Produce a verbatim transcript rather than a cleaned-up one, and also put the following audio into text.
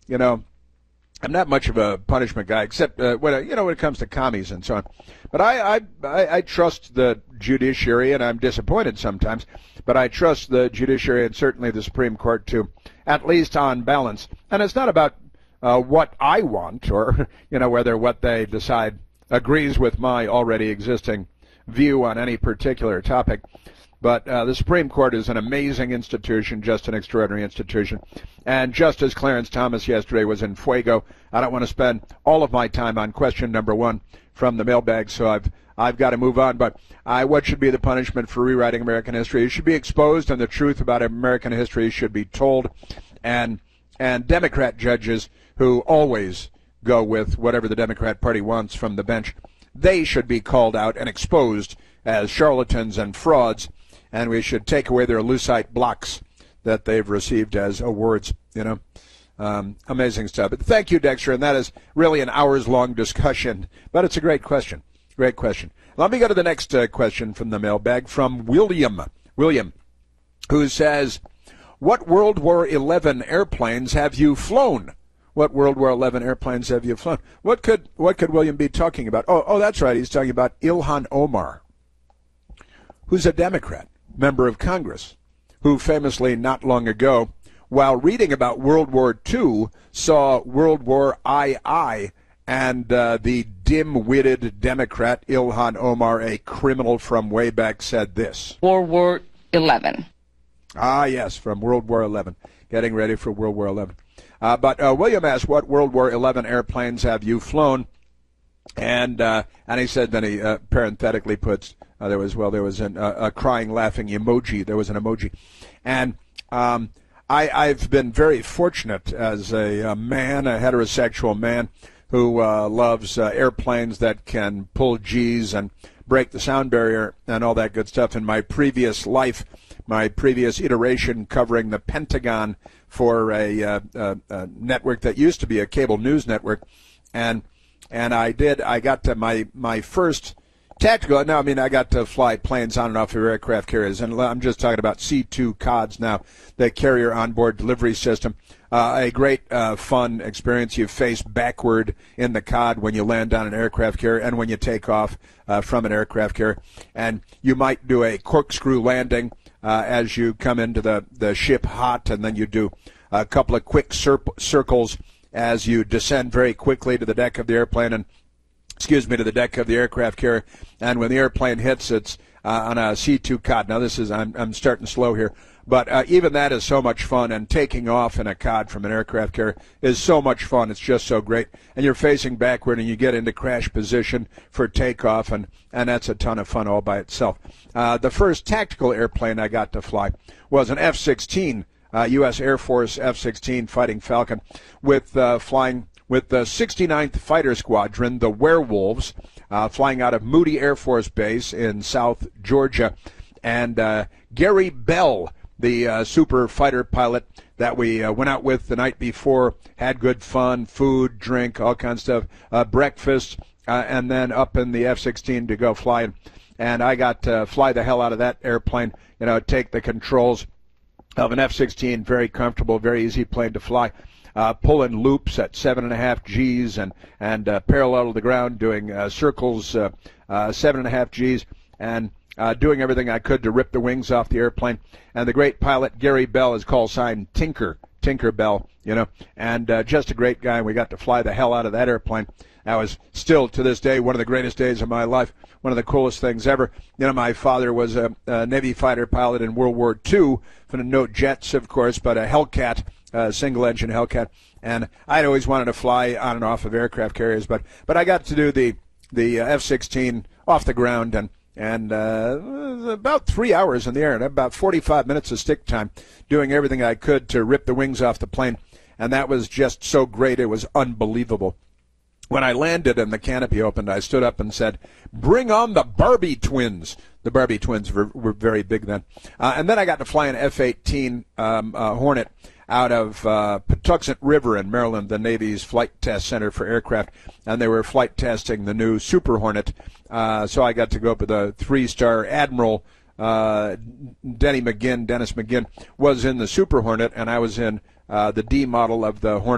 you know, I'm not much of a punishment guy, except uh, when you know when it comes to commies and so on. But I, I I I trust the judiciary, and I'm disappointed sometimes. But I trust the judiciary and certainly the Supreme Court to, at least on balance. And it's not about uh, what I want, or you know whether what they decide agrees with my already existing view on any particular topic. But uh, the Supreme Court is an amazing institution, just an extraordinary institution. And Justice Clarence Thomas yesterday was in fuego. I don't want to spend all of my time on question number one from the mailbag, so I've I've got to move on. But I, what should be the punishment for rewriting American history? It should be exposed, and the truth about American history should be told. And and Democrat judges who always go with whatever the Democrat Party wants from the bench, they should be called out and exposed as charlatans and frauds. And we should take away their lucite blocks that they've received as awards, you know. Um, amazing stuff. But thank you, Dexter, and that is really an hours-long discussion. But it's a great question. Great question. Let me go to the next uh, question from the mailbag from William. William, who says, what World War Eleven airplanes have you flown? What World War Eleven airplanes have you flown? What could what could William be talking about? Oh, oh, that's right. He's talking about Ilhan Omar, who's a Democrat member of Congress, who famously not long ago, while reading about World War Two, saw World War two, and uh, the dim-witted Democrat Ilhan Omar, a criminal from way back, said this. World War Eleven. Ah, yes, from World War Eleven, getting ready for World War Eleven. Uh, but uh, William asked, what World War Eleven airplanes have you flown? And uh, and he said, then he uh, parenthetically puts, uh, there was, well, there was an, uh, a crying, laughing emoji. There was an emoji. And um, I, I've been very fortunate as a, a man, a heterosexual man, who uh, loves uh, airplanes that can pull G's and break the sound barrier and all that good stuff. In my previous life, my previous iteration covering the Pentagon for a, uh, a, a network that used to be a cable news network, and and I did, I got to my, my first tactical, no, I mean, I got to fly planes on and off of aircraft carriers, and I'm just talking about C two C O Ds now, the Carrier Onboard Delivery System. Uh, a great, uh, fun experience. You face backward in the C O D when you land on an aircraft carrier and when you take off uh, from an aircraft carrier. And you might do a corkscrew landing uh, as you come into the, the ship hot, and then you do a couple of quick cir- circles as you descend very quickly to the deck of the airplane and, excuse me, to the deck of the aircraft carrier. And when the airplane hits, it's uh, on a C two C O D. Now, this is, I'm, I'm starting slow here. But uh, even that is so much fun, and taking off in a C O D from an aircraft carrier is so much fun. It's just so great. And you're facing backward, and you get into crash position for takeoff, and, and that's a ton of fun all by itself. Uh, the first tactical airplane I got to fly was an F sixteen, uh, U S Air Force F sixteen Fighting Falcon, with uh, flying with the sixty-ninth Fighter Squadron, the Werewolves, uh, flying out of Moody Air Force Base in South Georgia. And uh, Gary Bell, the uh, super fighter pilot that we uh, went out with the night before, had good fun, food, drink, all kinds of stuff, uh, breakfast, uh, and then up in the F sixteen to go flying. And I got to fly the hell out of that airplane, you know, take the controls of an F sixteen, very comfortable, very easy plane to fly, uh, pulling loops at seven and a half G's and, and uh, parallel to the ground, doing uh, circles, uh, uh, seven and a half G's, and Uh, doing everything I could to rip the wings off the airplane. And the great pilot, Gary Bell, is call sign Tinker, Tinker Bell, you know, and uh, just a great guy. And we got to fly the hell out of that airplane. That was still, to this day, one of the greatest days of my life, one of the coolest things ever. You know, my father was a, a Navy fighter pilot in World War Two, for no jets, of course, but a Hellcat, a single-engine Hellcat. And I'd always wanted to fly on and off of aircraft carriers, but, but I got to do the, the uh, F sixteen off the ground, and And uh, about three hours in the air and about forty-five minutes of stick time, doing everything I could to rip the wings off the plane. And that was just so great. It was unbelievable. When I landed and the canopy opened, I stood up and said, "Bring on the Barbie twins." The Barbie twins were, were very big then. Uh, and then I got to fly an F eighteen um, uh, Hornet out of uh, Patuxent River in Maryland, the Navy's flight test center for aircraft, and they were flight testing the new Super Hornet. Uh, so I got to go up with a three-star Admiral. Uh, Denny McGinn, Dennis McGinn, was in the Super Hornet, and I was in uh, the D model of the Hornet.